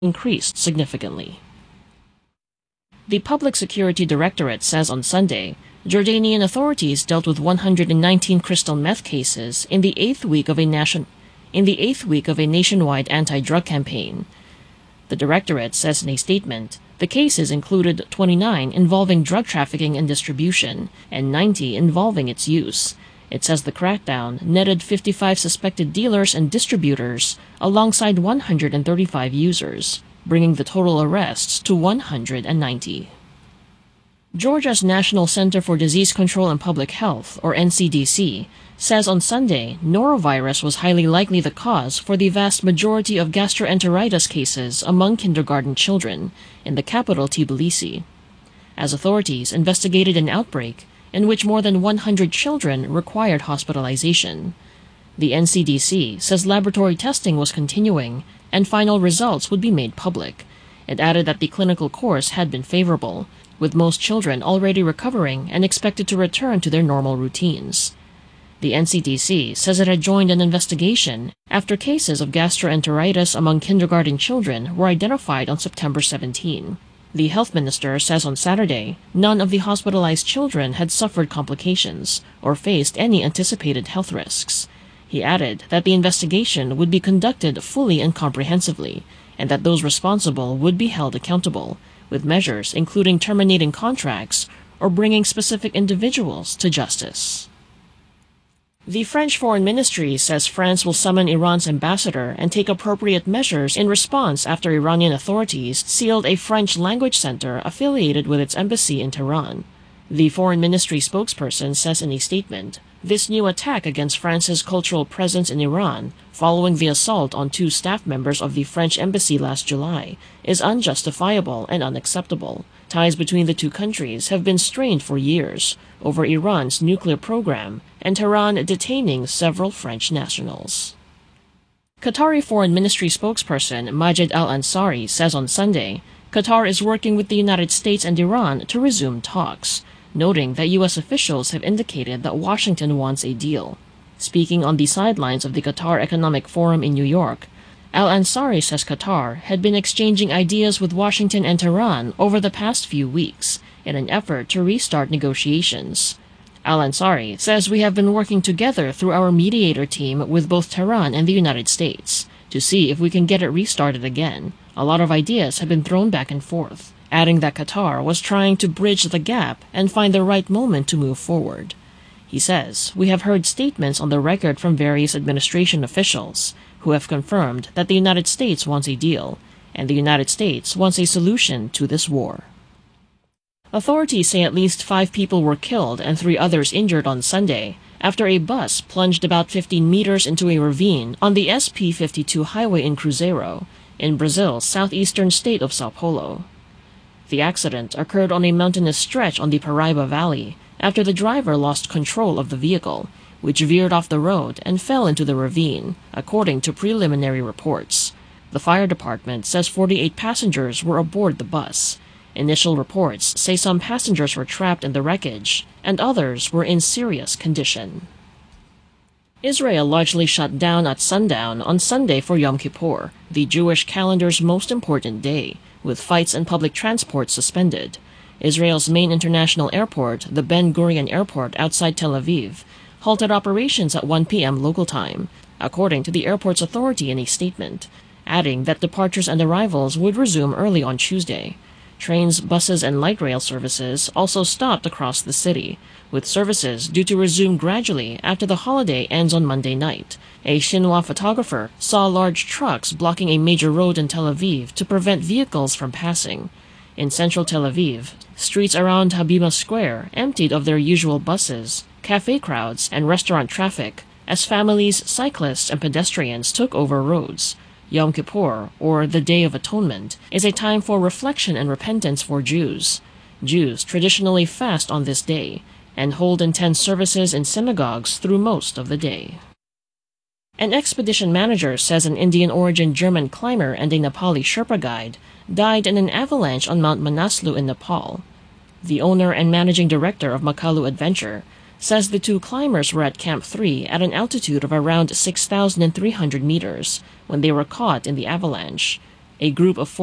increased significantly. The Public Security Directorate says on Sunday, Jordanian authorities dealt with 119 crystal meth cases in the eighth week of a nationwide anti-drug campaign. The Directorate says in a statement, the cases included 29 involving drug trafficking and distribution, and 90 involving its use. It says the crackdown netted 55 suspected dealers and distributors alongside 135 users, bringing the total arrests to 190. Georgia's National Center for Disease Control and Public Health, or NCDC, says on Sunday norovirus was highly likely the cause for the vast majority of gastroenteritis cases among kindergarten children in the capital Tbilisi, as authorities investigated an outbreak in which more than 100 children required hospitalization. The NCDC says laboratory testing was continuing and final results would be made public. It added that the clinical course had been favorable, with most children already recovering and expected to return to their normal routines. The NCDC says it had joined an investigation after cases of gastroenteritis among kindergarten children were identified on September 17. The health minister says on Saturday none of the hospitalized children had suffered complications or faced any anticipated health risks. He added that the investigation would be conducted fully and comprehensively, and that those responsible would be held accountable, with measures including terminating contracts or bringing specific individuals to justice. The French Foreign Ministry says France will summon Iran's ambassador and take appropriate measures in response after Iranian authorities sealed a French language center affiliated with its embassy in Tehran. The Foreign Ministry spokesperson says in a statement, this new attack against France's cultural presence in Iran, following the assault on 2 staff members of the French embassy last July, is unjustifiable and unacceptable. Ties between the 2 countries have been strained for years over Iran's nuclear program and Tehran detaining several French nationals. Qatari Foreign Ministry spokesperson Majed Al-Ansari says on Sunday, Qatar is working with the United States and Iran to resume talks, noting that U.S. officials have indicated that Washington wants a deal. Speaking on the sidelines of the Qatar Economic Forum in New York, Al-Ansari says Qatar had been exchanging ideas with Washington and Tehran over the past few weeks in an effort to restart negotiations. Al-Ansari says we have been working together through our mediator team with both Tehran and the United States to see if we can get it restarted again. A lot of ideas have been thrown back and forth, adding that Qatar was trying to bridge the gap and find the right moment to move forward. He says, we have heard statements on the record from various administration officials who have confirmed that the United States wants a deal, and the United States wants a solution to this war. Authorities say at least 5 people were killed and 3 others injured on Sunday after a bus plunged about 15 meters into a ravine on the SP-52 highway in Cruzeiro, in Brazil's southeastern state of São Paulo. The accident occurred on a mountainous stretch on the Paraíba Valley after the driver lost control of the vehicle, which veered off the road and fell into the ravine, according to preliminary reports. The fire department says 48 passengers were aboard the bus. Initial reports say some passengers were trapped in the wreckage, and others were in serious condition. Israel largely shut down at sundown on Sunday for Yom Kippur, the Jewish calendar's most important day, with flights and public transport suspended. Israel's main international airport, the Ben Gurion Airport outside Tel Aviv, halted operations at 1 p.m. local time, according to the airport's authority in a statement, adding that departures and arrivals would resume early on Tuesday. Trains, buses, and light rail services also stopped across the city, with services due to resume gradually after the holiday ends on Monday night. A Xinhua photographer saw large trucks blocking a major road in Tel Aviv to prevent vehicles from passing. In central Tel Aviv, streets around Habima Square emptied of their usual buses, cafe crowds, and restaurant traffic as families, cyclists, and pedestrians took over roads. Yom Kippur, or the Day of Atonement, is a time for reflection and repentance for Jews. Jews traditionally fast on this day and hold intense services in synagogues through most of the day. An expedition manager says an Indian-origin German climber and a Nepali Sherpa guide died in an avalanche on Mount Manaslu in Nepal. The owner and managing director of Makalu Adventure says the 2 climbers were at Camp 3 at an altitude of around 6,300 meters when they were caught in the avalanche. a group of